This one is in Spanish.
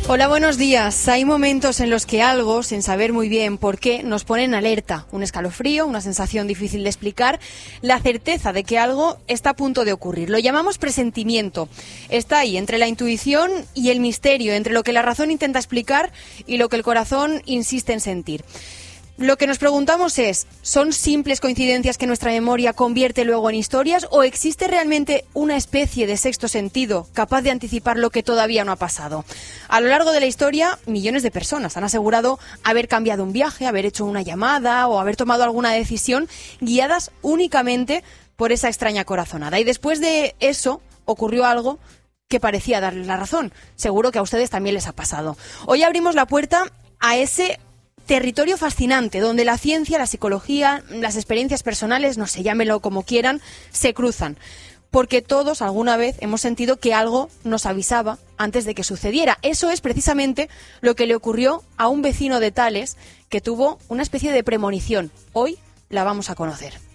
Hola, buenos días. Hay momentos en los que algo, sin saber muy bien por qué, nos pone en alerta. Un escalofrío, una sensación difícil de explicar, la certeza de que algo está a punto de ocurrir. Lo llamamos presentimiento. Está ahí, entre la intuición y el misterio, entre lo que la razón intenta explicar y lo que el corazón insiste en sentir. Lo que nos preguntamos es, ¿son simples coincidencias que nuestra memoria convierte luego en historias o existe realmente una especie de sexto sentido capaz de anticipar lo que todavía no ha pasado? A lo largo de la historia, millones de personas han asegurado haber cambiado un viaje, haber hecho una llamada o haber tomado alguna decisión guiadas únicamente por esa extraña corazonada. Y después de eso ocurrió algo que parecía darles la razón. Seguro que a ustedes también les ha pasado. Hoy abrimos la puerta a ese territorio fascinante, donde la ciencia, la psicología, las experiencias personales, no sé, llámelo como quieran, se cruzan. Porque todos alguna vez hemos sentido que algo nos avisaba antes de que sucediera. Eso es precisamente lo que le ocurrió a un vecino de Tales que tuvo una especie de premonición. Hoy la vamos a conocer.